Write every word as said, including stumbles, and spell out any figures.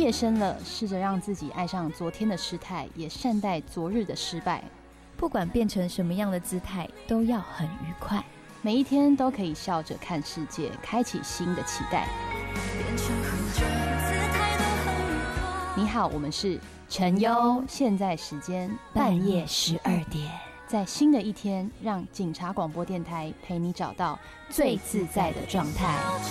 夜深了，试着让自己爱上昨天的失态，也善待昨日的失败。 不管变成什么样的姿态，都要很愉快。 每一天都可以笑着看世界，开启新的期待。你好，我们是陈优，现在时间半夜十二点， 在新的一天，让警察广播电台陪你找到最自在的状态。